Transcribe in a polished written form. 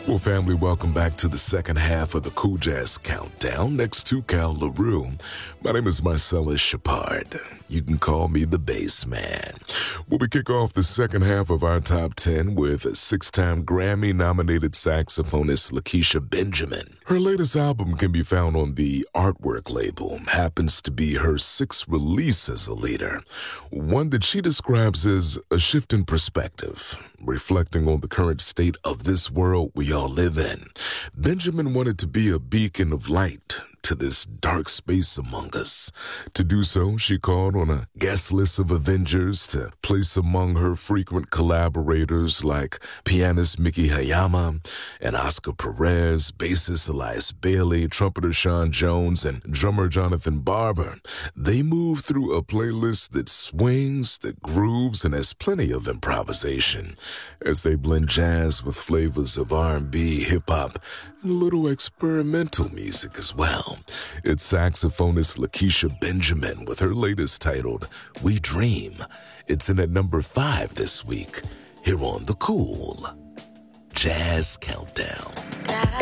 Well, family, welcome back to the second half of the Cool Jazz Countdown next to Cal LaRue. My name is Marcellus Shepard. You can call me the Bass Man. Well, we kick off the second half of our top 10 with six-time Grammy-nominated saxophonist Lakecia Benjamin. Her latest album can be found on the Artwork label, happens to be her sixth release as a leader, one that she describes as a shift in perspective, reflecting on the current state of this world we all live in. Benjamin wanted to be a beacon of light to this dark space among us. To do so, she called on a guest list of Avengers to place among her frequent collaborators like pianist Miki Hayama and Oscar Perez, bassist Elias Bailey, trumpeter Sean Jones, and drummer Jonathan Barber. They move through a playlist that swings, that grooves, and has plenty of improvisation as they blend jazz with flavors of R&B, hip-hop, and a little experimental music as well. It's saxophonist Lakecia Benjamin with her latest titled We Dream. It's in at number 5 this week here on the Cool Jazz Countdown.